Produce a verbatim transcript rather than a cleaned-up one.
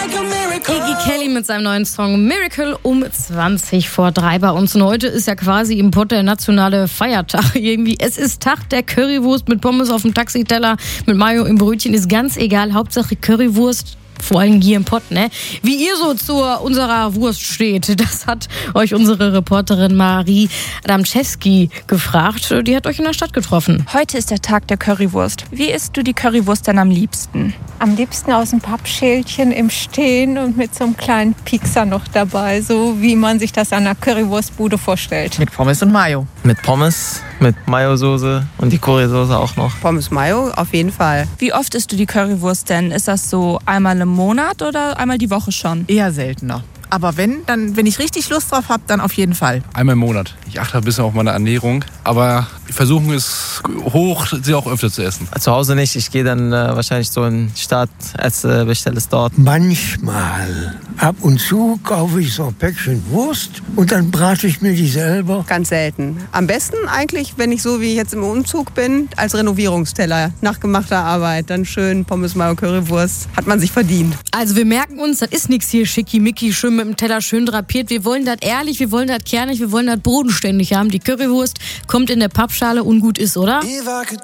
Iggy Kelly mit seinem neuen Song Miracle um zwanzig vor drei bei uns. Und heute ist ja quasi im Pott der nationale Feiertag. Irgendwie, es ist Tag der Currywurst mit Pommes auf dem Taxiteller, mit Mayo im Brötchen, ist ganz egal. Hauptsache Currywurst. Vor allem hier im Pott, ne? Wie ihr so zu unserer Wurst steht, das hat euch unsere Reporterin Marie Adamczewski gefragt. Die hat euch in der Stadt getroffen. Heute ist der Tag der Currywurst. Wie isst du die Currywurst denn am liebsten? Am liebsten aus dem Pappschälchen im Stehen und mit so einem kleinen Piekser noch dabei, so wie man sich das an einer Currywurstbude vorstellt. Mit Pommes und Mayo. Mit Pommes, mit Mayo-Soße und die Currysoße auch noch. Pommes Mayo auf jeden Fall. Wie oft isst du die Currywurst denn? Ist das so einmal im Monat oder einmal die Woche schon? Eher seltener. Aber wenn, dann, wenn ich richtig Lust drauf habe, dann auf jeden Fall. Einmal im Monat. Ich achte ein bisschen auf meine Ernährung, aber die Versuchung ist hoch, sie auch öfter zu essen. Zu Hause nicht. Ich gehe dann äh, wahrscheinlich so in die Stadt, esse, bestelle es dort. Manchmal. Ab und zu kaufe ich so ein Päckchen Wurst und dann brate ich mir die selber. Ganz selten. Am besten eigentlich, wenn ich so wie jetzt im Umzug bin, als Renovierungsteller nach gemachter Arbeit. Dann schön Pommes Mayo Currywurst. Hat man sich verdient. Also wir merken uns, das ist nichts hier schickimicki, schön mit dem Teller schön drapiert. Wir wollen das ehrlich, wir wollen das kernig, wir wollen das bodenständig haben. Die Currywurst kommt in der Pappschale und gut ist, oder?